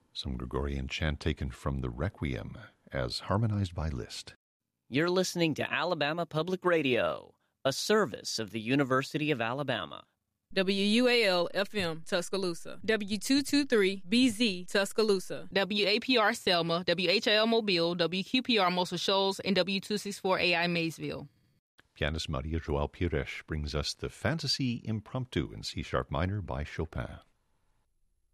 Some Gregorian chant taken from the Requiem as harmonized by Liszt. You're listening to Alabama Public Radio, a service of the University of Alabama. WUAL-FM, Tuscaloosa. W223-BZ, Tuscaloosa. WAPR Selma, WHIL Mobile, WQPR Muscle Shoals, and W264AI Maysville. Pianist Maria João Pires brings us the Fantasy Impromptu in C-sharp minor by Chopin.